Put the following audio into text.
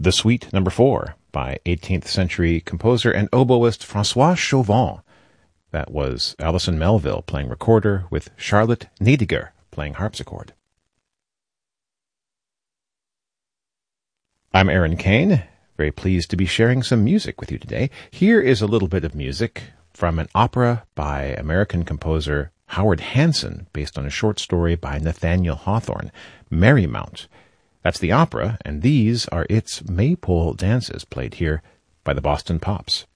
The Suite No. 4 by 18th century composer and oboist Francois Chauvin. That was Alison Melville playing recorder with Charlotte Nediger playing harpsichord. I'm Aaron Kane, very pleased to be sharing some music with you today. Here is a little bit of music from an opera by American composer Howard Hanson, based on a short story by Nathaniel Hawthorne, Merrymount. That's the opera, and these are its maypole dances played here by the Boston Pops.